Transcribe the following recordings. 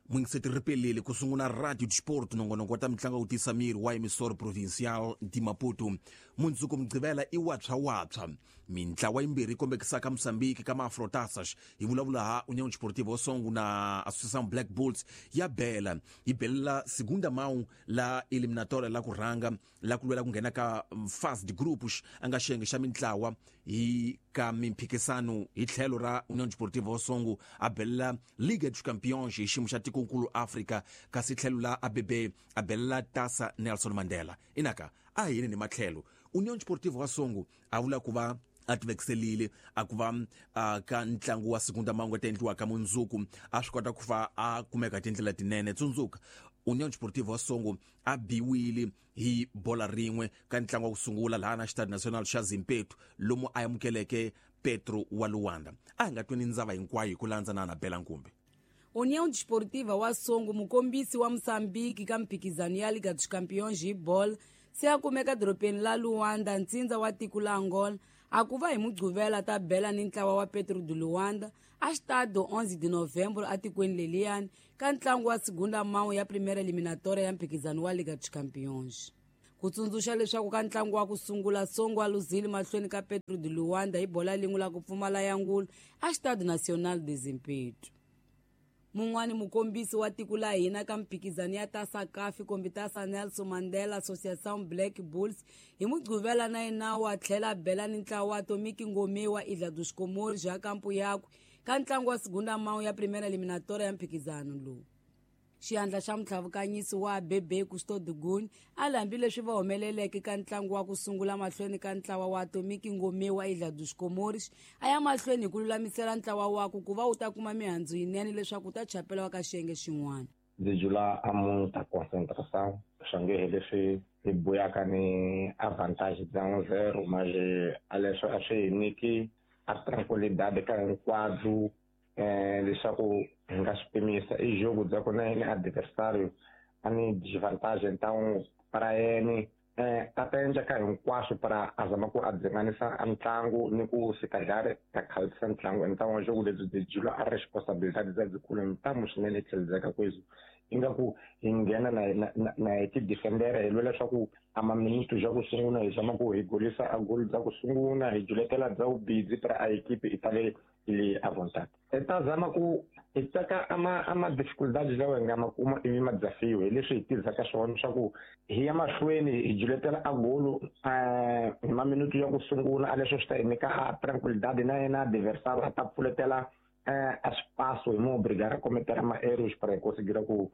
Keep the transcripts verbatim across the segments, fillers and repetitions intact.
Mwingiseti ripelele kusunguna radio disporto nongonongo ta mitlangu uti Samir wa emisora provincial di Maputo. Munzuku mgcivela iwatsa watsa. Mintlawa imbiri kombekisaka Msambiki kama Afrotaças. Ivulavula ha União Desportiva Osongo na Associação Black Bulls ya bela. Ibela segunda mão la eliminatória la kuranga la kulwela kungena ka fase de grupos angashenge xa mintlawa hi ka mimpikisano hi tlhelo ra União Desportiva Osongo abela Liga dos Campeões hi ximo xa tikonkulu Africa kasi tlhelo la A B B abela Taça Nelson Mandela. Inaka a yini ni matlhelo União Desportiva Osongo avula kuva ativekiselile akuva uh, ka ntlangu wa segunda mangu tendliwa ka Munzuku a swi kota ku va a kumeka tindlela tinene tsundzuka União Desportiva Osongo a biwile hi bola rin'we ka ntlangu wa ku sungula laha na xitadi national xa Zimpeto lomu a yamukeleke Petro wa Luanda a nga twini ndzava hinkwayo ku landza na Bela Nkumbi. União Desportiva Osongo mukombisi wa Moçambique ka mphikizano ya Liga dos Campeões hi bola se a kumeka doropeni la Luanda ntsindza wa tiko la Angola akuva hi mugquvela ta bela ni ntlawa wa Petro de Luanda a xitado onze de novembro a tikweni leliyani ka ntlangu wa segunda mão ya primeira eliminatória ya mphikizano wa Liga dos Campeões. Ku tsundzuxa leswaku ka ntlangu wa ku sungula Songo a luzile mahlweni ka Petro de Luanda hi bola lin'we la ku pfumala ya ngula a xitado nacional de Zimpeto. Mun'wani mukombisi wa tiko la hina ka mphikizano ya Taça C A F kumbe Taça Nelson Mandela Associação Black Bulls hi mugquvela na yena wa tlhela bela ni ntlawa wa Tomiki Ngome wa Ilha dos Comores ya kampu yakwe ka ntlangu wa segunda mão ya primeira eliminatória ya mphikizano lowu. Xiandla xa mutlhavukanyisi wa A B B Kusto Duguni a lambi leswi va humeleleke ka ntlangu wa ku sungula mahlweni ka ntlawa wa Tomiki Ngome wa Ilha dos Comores a ya mahlweni hi ku lulamisela ntlawa wako ku va u ta kuma mihandzu yinene leswaku u ta chapela ka xiyenge xin'wana. Desde lá há muita concentração, xangue leswi hi boyaka ni a vantagem de um zero, mas a leswi a swi hi nyiki a tranquilidade ka hinkwabyo eh leswaku hi nga swi pimisa i jogo bya ku na yini adversário a ni desvantagem então para yena eh a ta endla ka hinkwaswo para a zama ku adzinganisa ntlangu ni ku sikadare ka khalisa ntlangu então o jogo lebyi byi jula a responsabilidade za zikulu ntamo swinene tlhelizaka kwezo ingaku hi nghena na na na ti defender hi leswaku a maminito ja ku sungula hi zama ku hi golisa a gol za ku sungula hi juletela za ubidzi para a equipe itale ili à vontade. Então zama ku itaka ama ama dificuldades lawa ngama kuma ivi madzafio hi leswi hi tizaka swona swa ku hi ya mahlweni hi juletela a gol eh maminito ya ku sungula a leswi swi ta nyika a tranquilidade na yena adversário a ta pfuletela eh espaço e mo obrigar a cometer ma erros para conseguir ku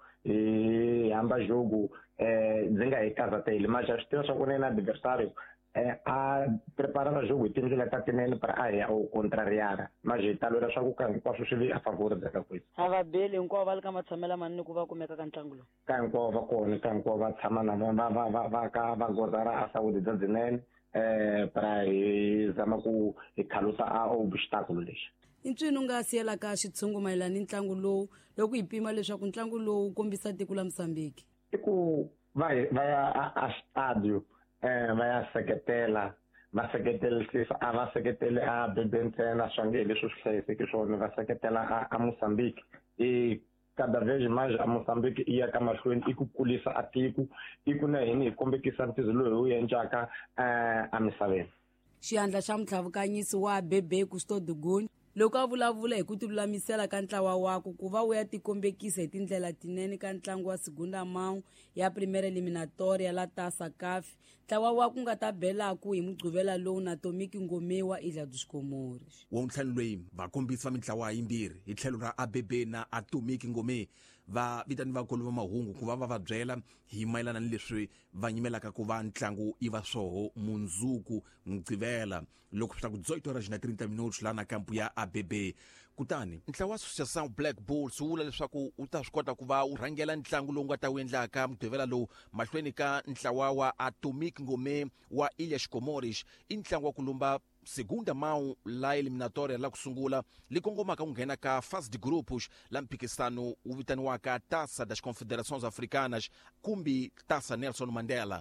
e amba jogo eh zinga e casa tele mas já estou só com o adversário eh a preparar o jogo e tem que estar tendo para a ou contrariar mas está lora só ku kan kwaso swi a favor da ka kwethu ava bele hinkwavo va le ka matshamela manni ku va kumeka ka ntlangu lowu ka hinkwavo va kona ka hinkwavo va tshama na va va va va ka va gozara a saúde da zinene eh para zama ku ikhalusa a obstacle lexi. Intswini u nga siyela ka xitshungu mayelana ni ntlangu lowu loko hi pima leswaku ntlangu lowu wu kombisa tiko la Moçambique. I ku va va ya a stadio eh va ya seketela va seketelisisa a va seketele a B B ntsena swange leswi swi hlayiseki swona va seketela a Moçambique e cada vez mais a Moçambique ia ka mahlweni i ku kulisa a tiko i ku na hini hi kombekisa ntizo lowu hi endlaka eh a misaveni. Xiandla xa mutlhavukanyisi wa A B B Kusto Duguni loko a vulavula hi ku tilulamisela ka ntlawa wako ku va wu ya tikombekisa hi tindlela tinene ka ntlangu wa segunda mão ya primeira eliminatória la Taça C A F ntlawa wako nga ta belaku hi mugquvela lowu na Tomiki Ngome wa Ilha dos Comores. Wa ntlhanu loyi vakombisi va mitlawa yimbirhi hi tlhelo ra A B B na a Tomiki Ngome va vitani vakulu va mahungu ku va va va byela hi mayelana ni leswi va nyimelaka ku va ntlangu i va swoho Munzuku Mgcivela loko swi ta ku dezoito horas na trinta minutos la na kampu ya A B B kutani ntlawa wa Associação Black Bulls wu vula leswaku u ta swi kota ku va u rhangela ntlangu lowu nga ta wu endlaka Mgcivela lowu mahlweni ka ntlawa wa a Tomiki Ngome wa Ilha dos Comores i ntlangu wa ku lumba segunda mão la eliminatória la kusungula likongomaka kunghena ka fase de grupos la mphikisano wu vitaniwaka Taça das Confederações Africanas kumbe Taça Nelson Mandela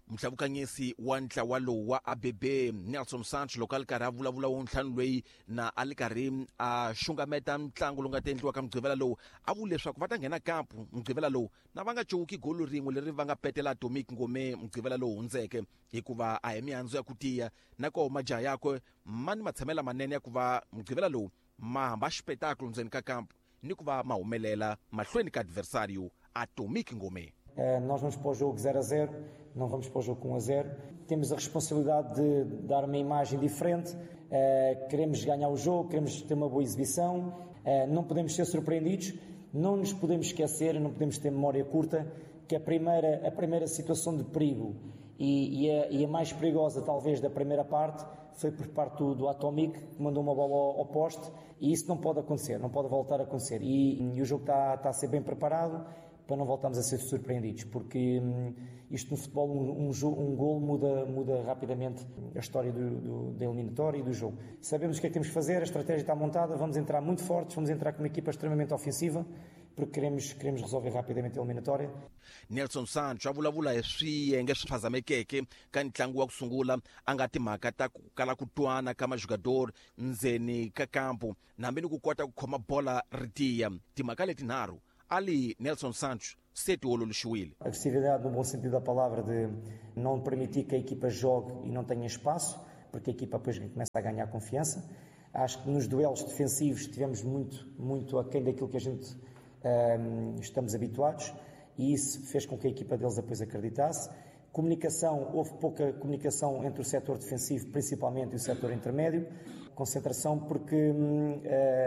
mhlavukanyisi wa ntlawa lowu wa A B B Nelson Santos loko a ri karhi a vulavula wo ntlhanu loyi na a ri karhi a xungameta ntlangu lowu nga ta endliwa ka mugqivela lowu a vule leswaku va ta nghena kampu mugqivela lowu na va nga cuki golu rin'we leri va nga petela Atomic Ngome mugqivela lowu hundzeke hikuva a hi mihandzu ya ku tiya nako majaha yakwe ma ni matshamela manene ya ku va mugqivela lowu ma hamba xipetakulu ndzeni ka kampu ni ku va ma humelela mahlweni ka adversário Atomic Ngome. Uh, nós vamos para o jogo zero a zero, não vamos para o jogo um a zero. Temos a responsabilidade de dar uma imagem diferente, uh, queremos ganhar o jogo, queremos ter uma boa exibição, uh, não podemos ser surpreendidos, não nos podemos esquecer, não podemos ter memória curta, que a primeira, a primeira situação de perigo e, e, a, e a mais perigosa talvez da primeira parte foi por parte do, do Atomic, que mandou uma bola ao, ao poste, e isso não pode acontecer, não pode voltar a acontecer. E, e o jogo está, está a ser bem preparado para não voltarmos a ser surpreendidos, porque hum, isto no futebol, um, um, um golo muda, muda rapidamente a história do, do, da eliminatória e do jogo. Sabemos o que é que temos que fazer, a estratégia está montada, vamos entrar muito fortes, vamos entrar com uma equipa extremamente ofensiva, porque queremos, queremos resolver rapidamente a eliminatória. Nelson Santos a vulavula hi swiyenge swi phazamekeke ka ntlangu wa ku sungula a nga timhaka ta ku kala ku twana ka majugador ndzeni ka kampu na hambi ni ku kota ku khoma bola ri tiya timhaka leti nharhu ali Nelson Santos se ti ololoxiwile. Agressividade no bom sentido da palavra, de não permitir que a equipa jogue e não tenha espaço, porque a equipa depois começa a ganhar confiança. Acho que nos duelos defensivos tivemos muito, muito aquém daquilo que a gente um, estamos habituados, e isso fez com que a equipa deles depois acreditasse. Comunicação, houve pouca comunicação entre o setor defensivo, principalmente, e o setor intermédio. Concentração, porque hum,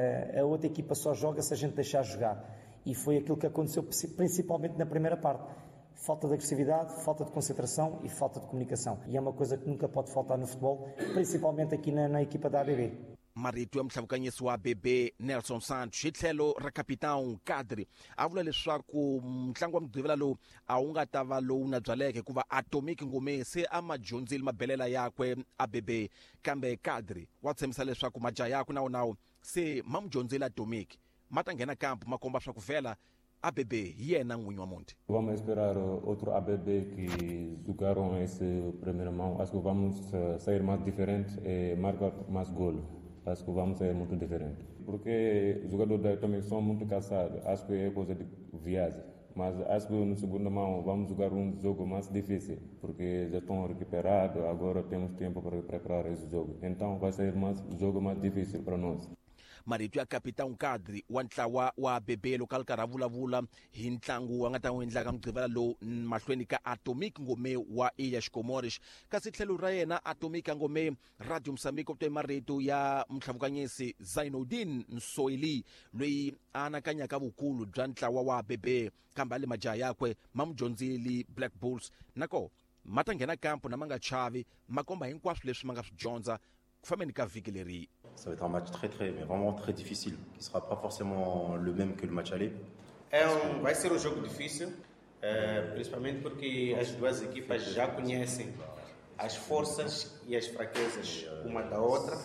a outra equipa só joga se a gente deixar jogar. E foi aquilo que aconteceu principalmente na primeira parte. Falta de agressividade, falta de concentração e falta de comunicação. E é uma coisa que nunca pode faltar no futebol, principalmente aqui na, na equipa da A B B. marito ya mhlavukanyisi wa A B B Nelson Santos hi tlhelo ra kapitão Kadri a vula leswaku ntlangu wa mugqivela lowu a wu nga ta va lowu na byaleke hikuva Atomic Ngome se a ma dyondzile mabelela yakwe A B B, kambe Kadri wa tshembisa leswaku majaha yakwe nawo nawo se ma mu dyondzile Atomic ma ta nghena kampu ma komba swa ku vhela A B B hi yena n'winyi wa muti. Vamos esperar outro A B B que jogaram esse primeiro mão. Acho que vamos sair mais diferente e marcar mais golo. Acho que vamos sair muito diferente. Porque os jogadores da Atomic são muito cansados. Acho que é coisa de viagem. Mas acho que no segundo mão vamos jogar um jogo mais difícil. Porque já estão recuperados, agora temos tempo para preparar esse jogo. Então vai ser mais, um jogo mais difícil para nós. marito ya kapitão Kadri wa ntlawa wa A B B local karhi a vulavula hi ntlangu wa nga ta wu endla ka mugqivela lowu mahlweni ka Atomic Ngome wa Elias Comores, kasi tlhelo ra yena Atomic Ngome Radio Msambiki kutoa marito ya mhlavukanyisi Zainodin Nsoili loyi a anakanyaka vukulu bya ntlawa wa A B B, kambe ale majaha yakwe ma mu dyondzili Black Bulls nako ma ta nghena kampu na ma nga chavi ma komba hinkwaswo leswi ma nga swi dyondza ku fambeni ka vhiki leri. Ça va être un match très très, mais vraiment très difficile, qui ne sera pas forcément le même que le match aller. É um, vai ser um jogo difícil, é, principalmente porque as duas equipas já conhecem as forças e as fraquezas uma da outra,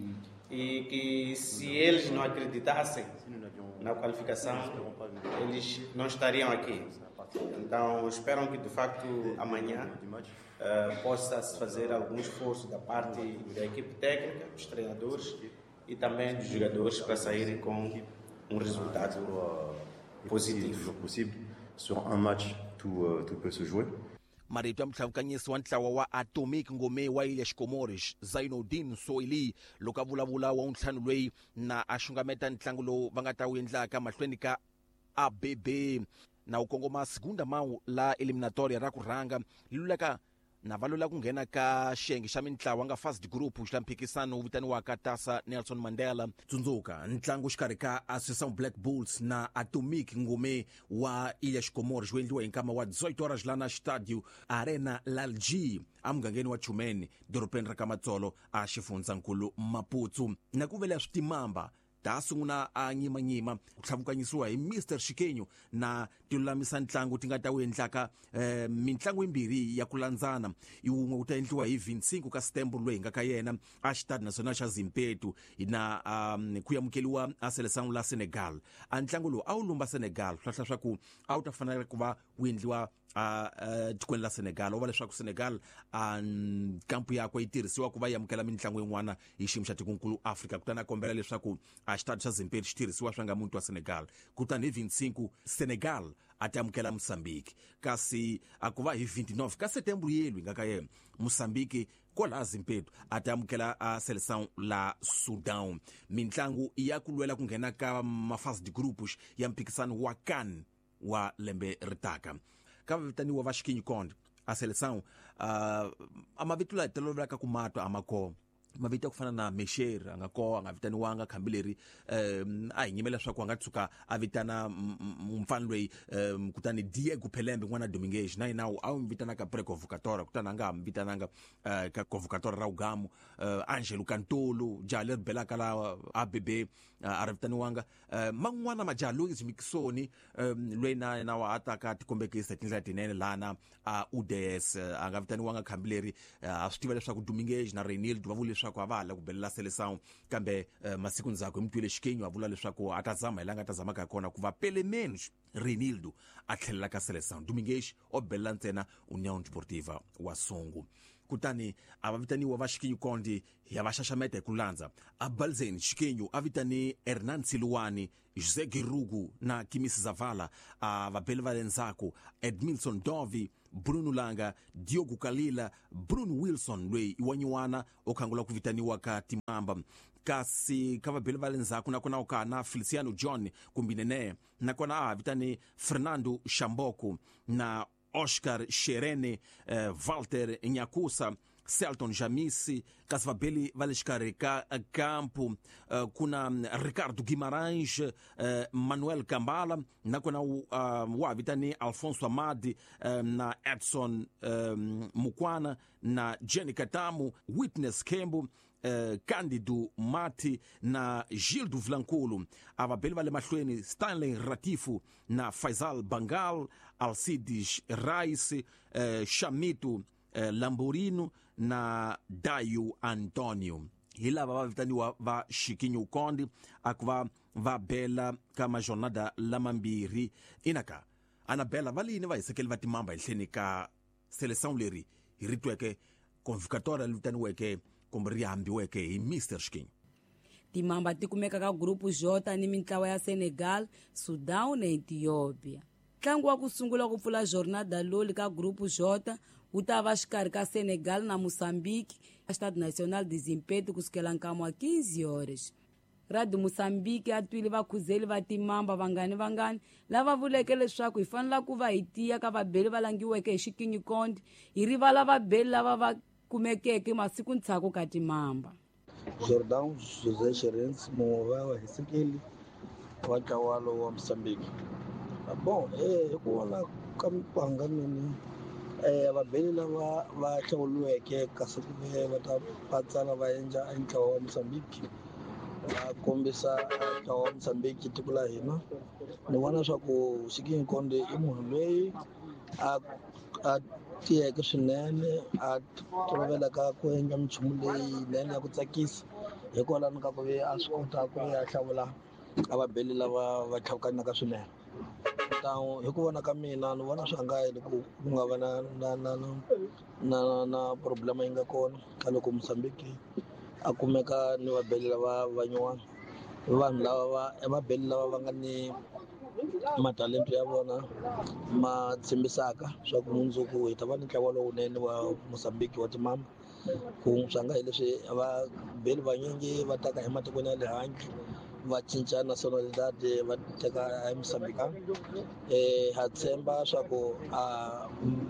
e que se eles não acreditassem na qualificação, eles não estariam aqui. Então esperam que de facto amanhã uh, possa-se fazer algum esforço da parte da equipe técnica, dos treinadores e também dos jogadores para saírem com um resultado uh, positivo. Possible. Sur un match, tout, uh, tout peut se jouer. marito ya mhlavukanyisi wa ntlawa wa Atomic Ngome wa Elias Comores Zainodin Soili loko a vulavula wa untlhanu loyi na a xungameta ntlangu lowu va nga ta wu endlaka mahlweni ka A B B na u kongoma segunda mão la eliminatória ra ku rhanga luleka na va lula ku nghena ka xiyenge xa mintlawa nga first group xa mphikisano wu vitaniwaka Tasa Nelson Mandela. Tsundzuka ntlangu xikarhi ka Associação Black Bulls na Atomic Ngome wa Elias Comores wu endliwa hi nkama wa dezoito horas la na Stadio Arena Lalji a mugangeni wa Chumeni dorobeni ra ka Matsolo a xifundzankulu Maputsu na ku vele switimamba ta sungula a nyimanyima ku tlhavukanyisiwa hi Mister Shikenyo na tilulamisa ntlangu ti nga ta wu endlaka eh, mitlangu yimbirhi ya ku landzana yin'we wu ta endliwa hi vhinticinco ka September loyi nga ka yena a xitadi naswona xa Zimpetu na um, ku yamukeliwa a seleção la Senegal. A ntlangu lowu a wu lumba Senegal hlahla swa ku a wu ta fanele ku va wu endliwa a tikweni la Senegal o va leswaku Senegal a kampu yakwe yi tirhisiwa ku va yamukela mitlangu yin'wana hi xiyimo xa tikonkulu Africa, kutani a kombela leswaku a xitadi xa Zimpeto xi tirhisiwa swa nga muti wa Senegal. Kutani hi vhinti-cinco Senegal a ta amukela Moçambique, kasi a ku va hi vhinti-nove ka setembro yelwi nga ka yena Moçambique kola Zimpeto a ta amukela a seleção la Sudan. Mitlangu ya ku lwela ku nghena ka mafase de grupos ya mphikisano wa CAN wa lembe ritaka. Ka vitaniwa va xikinyi konde a seleção uh, a mavito la telovelaka ku matwa a mako mavito ya ku fana na Mesher anga ko anga vitaniwanga khambi leri um, a hi nyimela leswaku anga tsuka a vitana mfana loyi um, kutani Diego Pelembe n'wana Domingues na yena a n'wi vitanaka pre-convocatora, kutani a nga ha mi vitananga uh, ka convocatora ra Ugamu uh, Angelo Cantolo jaha leri belaka la A B B uh, a ri vitaniwanga uh, man'wana majaha Louis Mixoni um, loyi na yena wa ataka tikombekisa hi tindlela tinene lana a uh, U D S uh, a nga vitaniwanga khambi leri uh, a swi tiva leswaku Domingues na Reinildo va vula leswaku a va hala ku belela seleção, kambe uh, masiku ndzhaku hi mutwile xikinyo a vula leswaku a ta zama hi langa a ta zamaka hi kona ku va pele menos Reinildo a tlhelela ka seleção. Domingues o belela ntsena União Desportiva wa Songo. Kutani a va vitaniwa va xikinyo konde ya va xaxameta hi ku landza a Balzeni xikinyo a vitani Hernan Siluani, José Girugu na Kimisi Zavala, a vabeli va le ndzhaku Edmilson Dovi, Bruno Langa, Diogo Kalila, Bruno Wilson loyi i wa nyuwana o khangula ku vitaniwa ka Timamba. Kasi ka vabeli va le ndzhaku nakona o ka na Feliciano John kumbinene, nakona a vitani Fernando Shamboko na Oscar Xerene, eh, Walter Nyakusa, Selton Jamisi, kasi vabeli va le xikarhi ka campo uh, kuna Ricardo Guimarães, uh, Manuel Kambala, nakona uh, wa vitani Alfonso Amadi uh, na Edson um, Mukwana na Jenny Katamu, Witness Kembo, Uh, Candido Mati na Gildo Vlankulu. A vabeli va le mahlweni Stanley Ratifu na Faisal Bangal, Alcides Rais, uh, Chamito uh, Lamborino na Dayo Antonio. Hi lava va vitaniwa va xikinyo konde a ku va va bela ka majornada lamambirhi inaka ana bela valini va hisekeli va timamba hi hleni ka seleção leri hi ritweke convocatora vitaniweke kumbe ri hambiweke hi mister Xikinyo. Timamba ti kumeka ka grupo J ni mitlawa ya Senegal, Sudan na Ethiopia. Ntlangu wa ku sungula ku pfula jornada loli ka grupo J wu ta va xikarhi ka Senegal na Moçambique a Estado Nacional de Zimpeto kusukela nkama wa quinze horas. Radio Moçambique a twile vakhuzeli va timamba vangani vangani lava vuleke leswaku hi fanela ku va hi tiya ka vabeli va langiweke hi xikinyi konde hi rivala vabeli lava va kumekeke masiku ntshaku ka timamba. Jordão José Xerense Moava wa Hisekeli wa Kawalo wa Moçambique. Bom, é kuona kam pangani eh vabeli lava va hlawuliweke kasi ku va ta patsala va endla ntlawa wa Moçambique va kombisa ntlawa wa Moçambique tiko la hina. Ni vona swa ku Xikinyi Konde i munhu loyi a a tiyeke swinene a tolovelaka ku endla minchumu leyinene ya ku tsakisa hikwalaho ka ku ve a swi kota ku ya hlawula a vabeli lava va tlhavukanaka swinene. Kutani hi ku vona ka mina ni vona swi nga yeli ku ku nga va na na na na na problema yi nga kona ka loko Moçambique a kumeka ni vabeli lava va nyuwana vanhu lava va vabeli lava va nga ni matalento ya vona ma tshembisaka swa ku mundzuku hi ta va ni ntlawa lowunene wa Moçambique wa timamba ku swa nga hi leswi va beli vanyingi va taka hi matikweni ya le handle va cinca nationalidade va teka eMoçambique. Eh ha tshemba swa ku a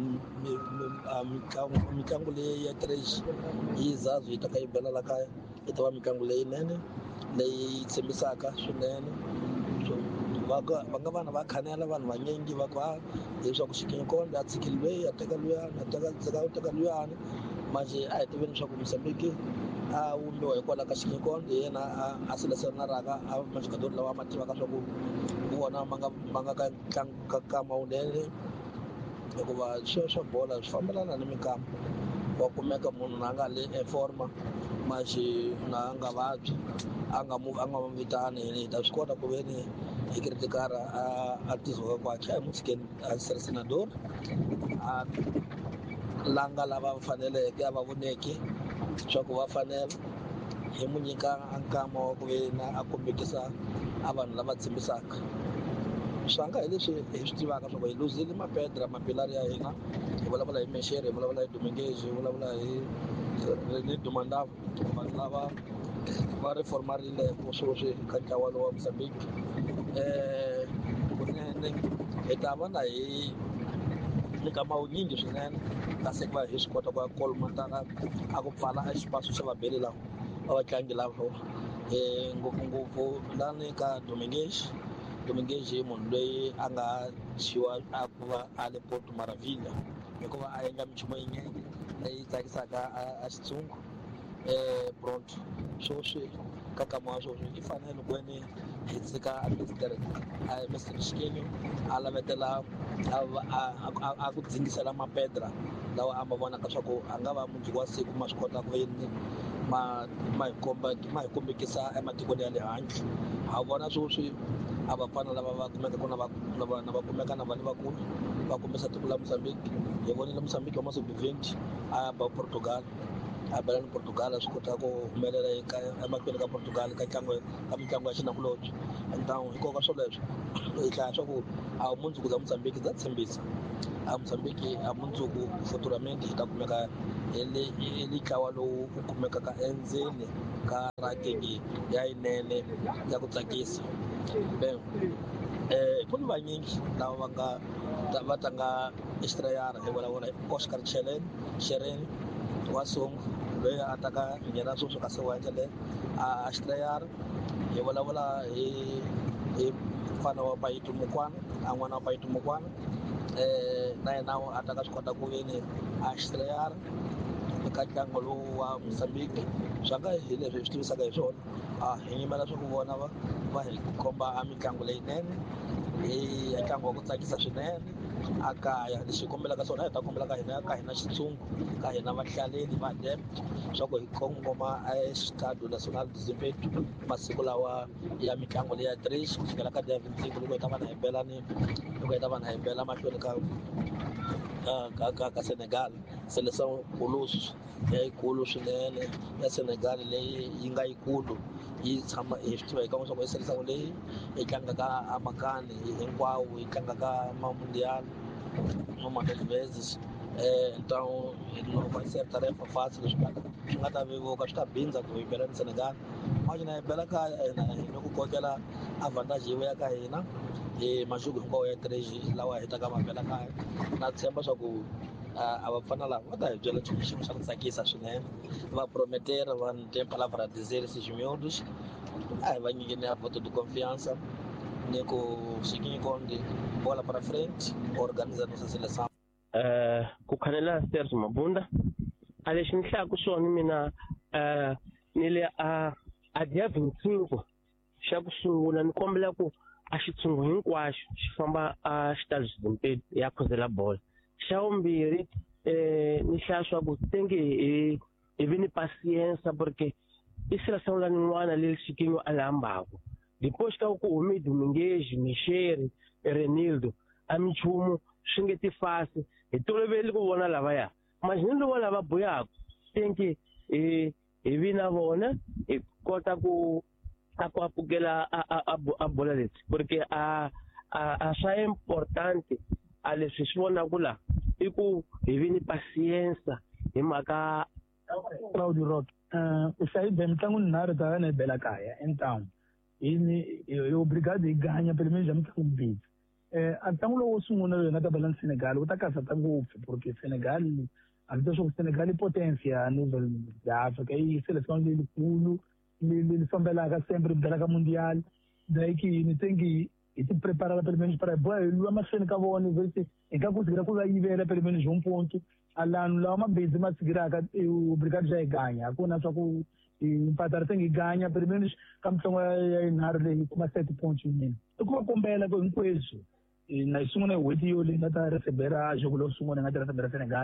mitlangu leyi ya tres yi zazu yi taka yi bela la kaya yi ta va mitlangu leyinene leyi tshembisaka swinene. Va nga vana va khanela vanhu vanyingi va ku a leswaku Xikinyi Konde a tshikile loyi a teka luyani a teka a teka luyani manje a hi tiveni leswaku Moçambique a wumbiwa hikwalaho ka Xikinyi Konde hi yena a selecionaraka a majikadori lawa ma tivaka swa ku vona ma nga ma nga ka ka ka mawunene hikuva swilo swa bola swi fambelana ni minkama. Wa kumeka munhu na nga le eforma manje na nga vabyi a nga mu a nga vitani hi ta swi kota ku ve ni e criticar a, a tesoura kwakhe a mutsike a ser senador a langa lava va faneleke a va voneki swa ku va fanela hi mu nyika nkama wa ku ve na a kombekisa a vanhu lava tshembisaka swa nga hi leswi hi swi tivaka swa ku hi luzile mapedra mapilari ya hina hi vulavula hi Meshere hi vulavula hi Dominguez hi vulavula hi René Dumandava vanhu lava va reformarile swoswi ka ntlawa lowu wa Mozambique eh kunene hi ta va na hi mikama wunyingi swinene kasi ku va hi swi kota ku ya kolomatana a ku pfala a xipaso xa vabeli lava va vatlangi lava eh ngopfungopfu lani ka Dominguez Dominguez hi munhu loyi a nga chiwa a ku va a le Porto Maravilha hikuva a endla minchumu yinyingi leyi tsakisaka a xitsungu eh pronto swoswi ka nkama wa swoswi i fanele ku veni hi tshika a minister a Mister Shikenyo a lavetela a ku dzingisela mapedra lawa a ma vonaka swa ku a nga va mundzuku wa siku ma swi kota ku yini ma ma hi komba ma hi kombekisa ematikweni ya le handle ha vona swoswi a vafana lava va kumeka ku na va na va kumeka na vanhu vakulu va kombisa tiko la Mozambique hi vonile Mozambique wa masiku twenty a ba Portugal a bela ni Portugal a swi kota ku humelela eka emahlweni ka Portugal ka ntlangu ka mitlangu ya xinakulobye então hikokwalaho swoleswo hi hlaya swa ku a mundzuku za Mozambique za tshembisa a Mozambique a mundzuku futuramente hi ta kumeka hi le ntlawa lowu u kumekaka endzeni ka ranking ya yinene ya ku tsakisa bem eh ku ni vanyingi lava va nga va tlanga estrayara hi vulavula Oscar Chelen Sheren wa Songo loyi a ta ka nghena sweswo ka se wa endlele a estrayara hi vulavula hi hi mfana wa Paito Mukwana a n'wana wa Paito Mukwana eh na yena a ta ka swi kota ku yini a estrayara eka ntlangu lowu wa Mozambique swa nga hi leswi hi swi tivisaka hi swona a hi yimela swa ku vona va va hi komba a mitlangu leyinene hi ntlangu wa ku tsakisa swinene a kaya lexi hi kombelaka swona hi ta kombela ka hina ka hina xitsungu ka hina vahlaleli va D E P swa ku hi kongoma Estadio Nacional de Zimpeto masiku lawa ya mitlangu leyi ya trish ku fikela ka David Nsiku loko hi ta va na hi bela ni loko hi ta va na hi bela mahlweni ka ka ka ka Senegal seleção kulusu yayikulu swinene ya Senegal leyi yi nga yikulu yi tshama hi swi tiva hi kan'we swa ku i seleção leyi yi tlangaka amakani hinkwawo yi tlangaka mamundial no ma-twelve vezes eh então não vai ser tarefa fácil leswi nga swi nga ta vevuka swi ta bindza ku hi bela ni Senegal imagina hi bela kaya hi loko kokela avantage yi ya ka hina hi maxuku hinkwawo ya trish lawa hi taka ma bela kaya na tshemba swa ku a vafana lava va ta hi byela xilo xa ku tsakisa swinene va prometera va ni tem palavra a dizer esses miúdos a hi va nyikeni a voto de confiança ni ku Chiquinho Conde bola para frente organiza nossa seleção eh ku khanela Serge Mabunda a lexi ni hlaya ku swona mina eh ni le a a dia veinticinco xa ku sungula ni kombela ku a xitsungu hinkwaxo xi famba a Estadio Zimpeto ya khuzela bola xa vumbirhi eh ni hlaya swa ku tenge hi hi vi ni paciência porque i seleção la nin'wana leyi Chiquinho a lambako depois ka ku humi Dominguez Meshere Renildo a minchumu swi nge ti fasi hi toloveli ku vona lavaya majini loko lava boyaka tenge hi hi vi na vona hi kota ku a ku apukela a bola leti porque a a swa importante a leswi swi vonaka la i ku hi vi ni paciência hi mhaka Claudio Rock uh u hlayi be mitlangu nharhu ta na bela kaya in town yini yo brigade yi ganya pelo menos já mitlangu mbirhi eh a ntlangu lowu sungula yona ta bela Senegal u ta kasata ngopfu porque Senegal a byi swa Senegal potência nível da África yi seleção leyikulu leyi fambelaka sempre bela ka mundial daí que ni tengi e te preparar pelo menos para boa lu amahlweni ka vona verse eka ku sigira ku va yivela pelo menos um ponto alano lawa mabhizi ma sigira ka o brigade já ganha kuna swa ku empatar tengi ganha pelo menos ka mhlongo ya inharhu leyi kuma sete pontos yini i ku va kombela ku hinkweswo na sungula weti yo leyi nga ta recebera jogo lo sungula nga ta recebera Senegal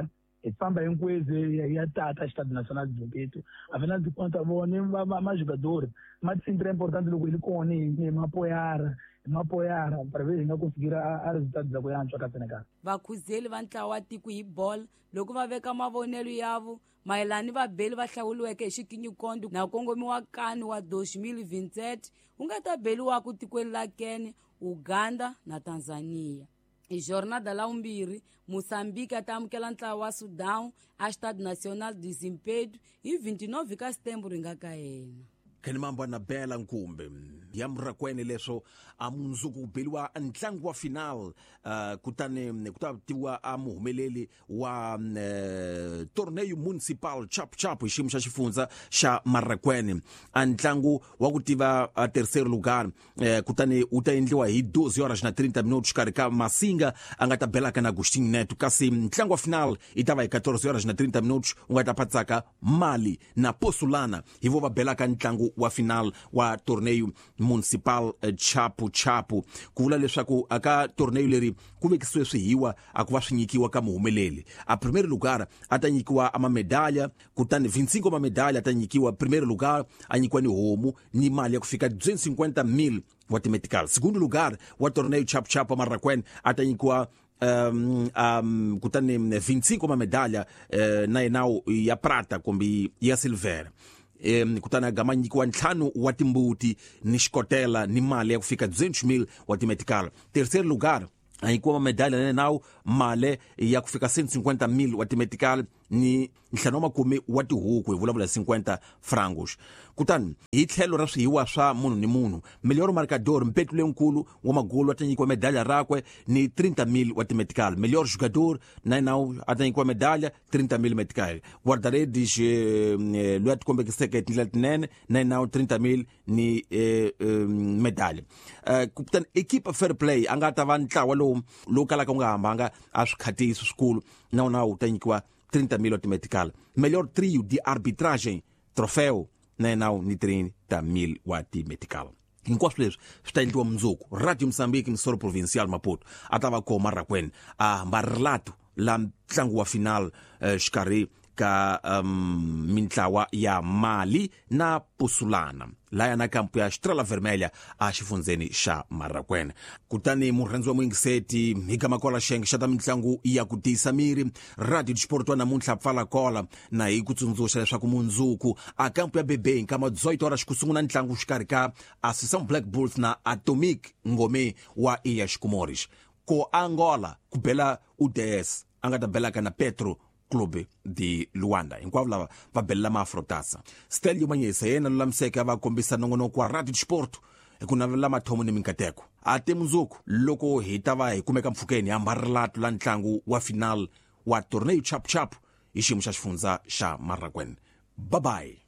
hi famba hinkwenu ya tata Estado Nacional de Zimpeto. Afinal de contas, vone mais jogadores, mas sempre é importante logo ele com ele me apoiar, me apoiar para ver se não conseguir a resultado da Goiânia para Senegal. Vakhuzeli va ntlawa wa tiko hi ball loko va veka mavonelo yavo mayelani vabeli va hlawuliweke hi xikinyikondo na kongomiwa kani wa dois mil e vinte e sete wu nga ta beliwaku tikweni la Kenya, Uganda na Tanzania. Hi jornada la vumbirhi Moçambique a ta amukela ntlawa wa Sudão a Estado Nacional de Zimpeto hi vinte e nove ka Setembro ringa ka yena. Kani mambo na bela nkumbe ya mrakwene leswo amunzuku kubeliwa ntlangu wa final uh, kutane kutatiwa amuhumeleli wa uh, torneio municipal chap chap ximu xa xifunza xa Marakwene ntlangu wa kutiva uh, terceiro lugar uh, kutane uta endliwa hi doze horas na trinta minutos karika Masinga angata belaka na Agostinho Neto kasi ntlangu wa final itava hi quatorze horas na trinta minutos ungata patsaka Mali na Posulana hivo va belaka ntlangu wa final wa torneio municipal uh, chapu chapu ku vula leswaku aka torneio leri ku vekisiwe swihiwa a ku va swi nyikiwa ka muhumeleli. A primeiro lugar a ta nyikiwa ama medalha kutani vinte e cinco ma medalha a ta nyikiwa primeiro lugar a nyikiwa ni homu ni mali ya ku fika duzentos e cinquenta mil wa timetikal. Segundo lugar wa torneio chapu chapu Marakwene a ta nyikiwa Um, um, kutani vinte e cinco ma medalha uh, na enau ya prata kumbi ya silver. Um, kutana gama nyikiwa ntlhanu wa timbuti ni xikotela ni mali ya ku fika duzentos mil wa timetikal. Terceiro lugar a nyikiwa medalha na enau mali ya ku fika cento e cinquenta mil wa timetikal ni ntlhanu wa makumi wa tihuku hi vulavula cinquenta frangos. Kutani hi tlhelo ra swihiwa swa munhu ni munhu melhor marcador Mpetu Lenkulu wa magolo a ta nyikiwa medalha rakwe ni trinta mil wa timetikal. Melhor jogador na enau a ta nyikiwa medalha trinta mil metikal. Guarda-redes eh, loyi a tikombekiseke hi tindlela tinene na enau trinta mil ni eh, eh, medalha. Uh, kutani equipa fair play a nga ta va ntlawa lowu lowu kalaka u nga hambanga a swikhatiso swikulu na nawu ta nyikiwa trinta mil wa timetikal. Melhor trio de arbitragem troféu na enau ni trinta mil wa timetikal. Hinkwaswo leswi swi ta endliwa mundzuku Radio Moçambique Missoro Provincial Maputo a ta va koho Marakwene a mbarilato la ntlangu wa final uh, xikarhi ka um, mintlawa ya Mali na Posulana laya na kampu ya Estrela Vermelha a xifundzeni xa Marakwene. Kutani murhandzi wa muingiseti hi gama kola xenge xa ta mitlangu ya ku tiyisa miri Radio Disporto namuntlha pfala kola na hi ku tsundzuxa leswaku mundzuku a kampu ya Bebei nkama dezoito horas ku sungula ntlangu xikarhi ka Associação Black Bulls na Atomic ngome wa Iya Xikomores. Ko Angola ku bela U D S a nga ta belaka na Petro Clube de Luanda hinkwavo lava va belela maafrotasa. Stelio Manyesa yena lulamiseke va kombisa nongonoko wa Radio Disporto hi ku navela mathomo ni minkateko. A te mundzuku loko hi ta va hi kumeka mpfhukeni hi mbarilato la ntlangu wa final wa torneio chap chap hi xiyimo xa xifundza xa Marakwene. Bye bye.